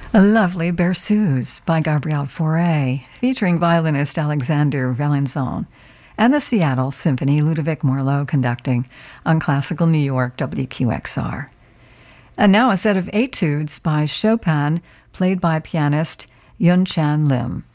A lovely Berceuse by Gabrielle Fauré, featuring violinist Alexander Vallenzon, and the Seattle Symphony, Ludovic Morlot conducting on Classical New York WQXR. And now a set of etudes by Chopin, played by pianist Yun Chan Lim.